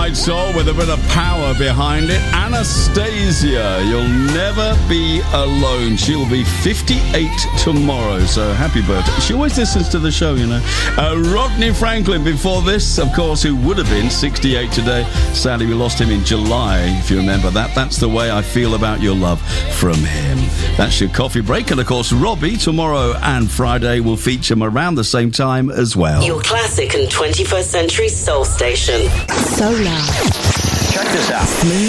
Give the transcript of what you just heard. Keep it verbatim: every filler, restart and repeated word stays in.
Midnight Soul with a bit of power behind it. Anastasia, you'll never be alone. She'll be fifty-eight tomorrow, so happy birthday. She always listens to the show, you know. Uh, Rodney Franklin before this, of course, who would have been sixty-eight today. Sadly, we lost him in July, if you remember that. That's the way I feel about your love from him. That's your coffee break. And, of course, Robbie, tomorrow and Friday, will feature him around the same time as well. Your classic and twenty-first century soul station. Solar. Check this out. Smooth